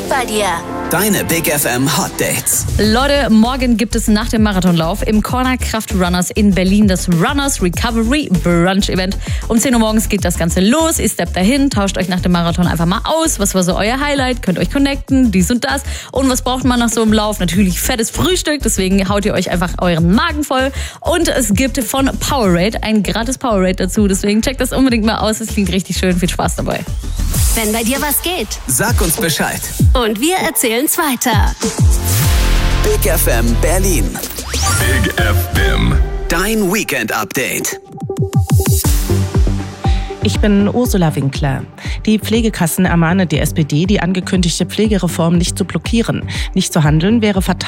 bei dir. Deine Big FM Hot Dates. Leute, morgen gibt es nach dem Marathonlauf im Corner Kraft Runners in Berlin das Runners Recovery Brunch Event. Um 10 Uhr morgens geht das Ganze los. Ihr steppt dahin, tauscht euch nach dem Marathon einfach mal aus. Was war so euer Highlight? Könnt euch connecten, dies und das. Und was braucht man nach so einem Lauf? Natürlich fettes Frühstück, deswegen haut ihr euch einfach euren Magen voll. Und es gibt von Powerade ein gratis Powerade dazu. Deswegen checkt das unbedingt mal aus. Es klingt richtig schön. Viel Spaß dabei. Wenn bei dir was geht. Sag uns Bescheid. Und wir erzählen's weiter. Big FM Berlin. Big FM. Dein Weekend Update. Ich bin Ursula Winkler. Die Pflegekassen ermahnen die SPD, die angekündigte Pflegereform nicht zu blockieren. Nicht zu handeln wäre fatal.